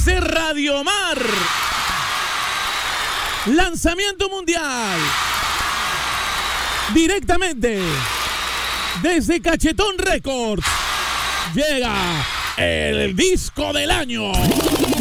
Desde Radio Mar, lanzamiento mundial, directamente desde Cachetón Records, llega el disco del año.